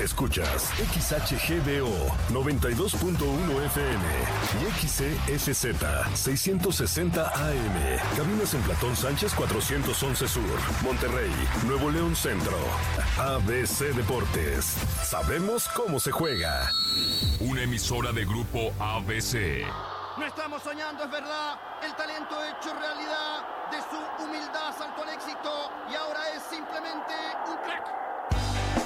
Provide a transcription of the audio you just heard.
Escuchas XHGBO 92.1 FM y XEFZ 660 AM. Cabinas en Platón Sánchez 411 Sur, Monterrey, Nuevo León Centro. ABC Deportes. Sabemos cómo se juega. Una emisora de Grupo ABC. No estamos soñando, es verdad. El talento hecho realidad. De su humildad saltó al éxito y ahora es simplemente un crack.